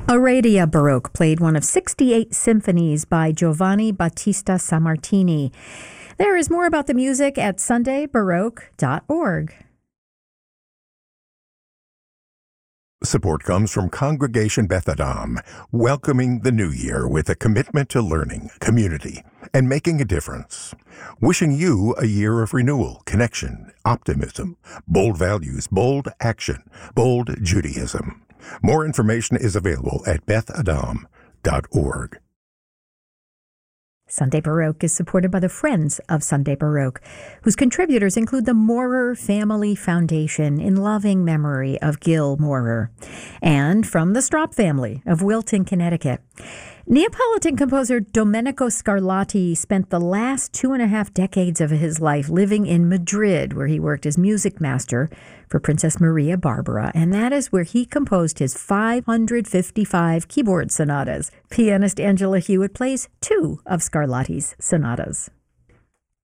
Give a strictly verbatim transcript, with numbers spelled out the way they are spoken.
Aradia Baroque played one of sixty-eight symphonies by Giovanni Battista Sammartini. There is more about the music at sunday baroque dot org. Support comes from Congregation Beth Adam, welcoming the new year with a commitment to learning, community, and making a difference. Wishing you a year of renewal, connection, optimism, bold values, bold action, bold Judaism. More information is available at beth adam dot org. Sunday Baroque is supported by the Friends of Sunday Baroque, whose contributors include the Maurer Family Foundation in loving memory of Gil Maurer, and from the Strop family of Wilton, Connecticut. Neapolitan composer Domenico Scarlatti spent the last two and a half decades of his life living in Madrid, where he worked as music master for Princess Maria Barbara, and that is where he composed his five hundred fifty-five keyboard sonatas. Pianist Angela Hewitt plays two of Scarlatti's sonatas.